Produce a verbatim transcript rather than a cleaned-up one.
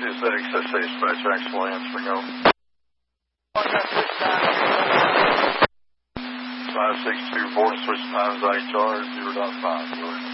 is that X S A dispatch, actual answer, go. five six two four, switch times I H R zero point five, go ahead.